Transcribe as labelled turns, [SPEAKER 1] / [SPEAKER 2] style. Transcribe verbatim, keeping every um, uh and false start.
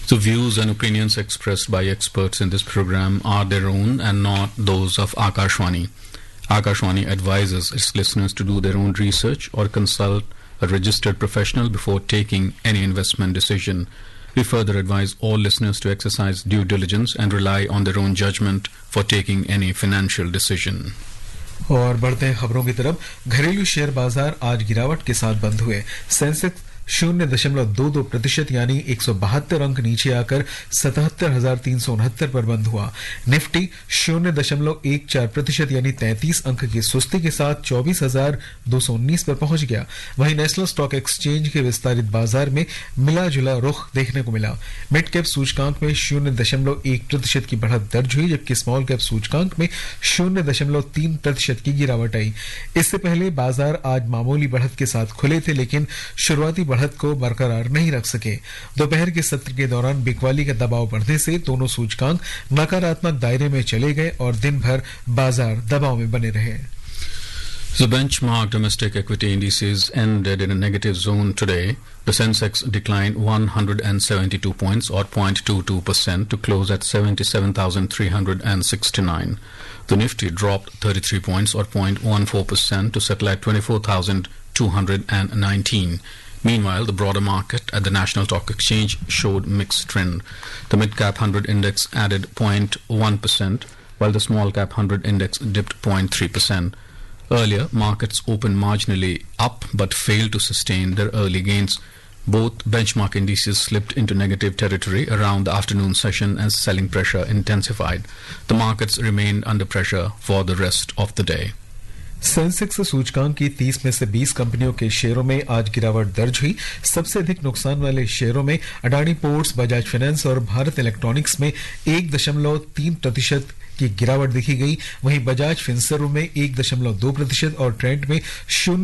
[SPEAKER 1] The views and opinions expressed by experts in this program are their own and not those of Akashwani. Akashwani advises its listeners to do their own research or consult a registered professional before taking any investment decision. We further advise all listeners to exercise due diligence and rely on their own judgment for taking any financial decision.
[SPEAKER 2] और बढ़ते हैं खबरों की तरफ। घरेलू share बाजार आज गिरावट के साथ बंद हुए। सेंसेक्स शून्य दशमलव दो दो प्रतिशत यानी एक सौ बहत्तर अंक नीचे आकर सतहत्तर हजार तीन सौ उनहत्तर पर बंद हुआ। निफ्टी शून्य दशमलव एक चार प्रतिशत यानी तैंतीस अंक की सुस्ती के साथ चौबीस हजार दो सौ उन्नीस पर पहुंच गया। वहीं नेशनल स्टॉक एक्सचेंज के विस्तारित बाजार में मिला जुला रुख देखने को मिला। मिड कैप सूचकांक में शून्य दशमलव एक प्रतिशत की बढ़त दर्ज हुई, जबकि स्मॉल कैप सूचकांक में शून्य दशमलव तीन प्रतिशत की गिरावट आई। इससे पहले बाजार आज मामूली बढ़त के साथ खुले थे, लेकिन शुरुआती बढ़त को बरकरार नहीं रख सके। दोपहर के सत्र के दौरान बिकवाली का दबाव बढ़ने से दोनों सूचकांक नकारात्मक दायरे में चले गए और दिन भर बाजार दबाव में बने रहे।
[SPEAKER 1] The benchmark domestic equity indices ended in a negative zone today. The Sensex declined one hundred seventy-two points or zero point two two percent to close at seventy-seven thousand three hundred sixty-nine. The Nifty dropped thirty-three points or zero point one four percent to settle at twenty-four thousand two hundred nineteen. Meanwhile, the broader market at the National Stock Exchange showed mixed trend. The mid-cap one hundred index added zero point one percent, while the small-cap one hundred index dipped zero point three percent. Earlier, markets opened marginally up but failed to sustain their early gains. Both benchmark indices slipped into negative territory around the afternoon session as selling pressure intensified. The markets remained under pressure for the rest of the day.
[SPEAKER 2] Sensex सूचकांक की तीस में से बीस कंपनियों के शेयरों में आज गिरावट दर्ज हुई। सबसे अधिक नुकसान वाले शेयरों में अडानी पोर्ट्स, बजाज फाइनेंस और भारत इलेक्ट्रॉनिक्स में एक दशमलव तीन प्रतिशत की गिरावट देखी गई। वहीं बजाज फिनसर्व में एक दशमलव दो प्रतिशत और ट्रेंट में शून्य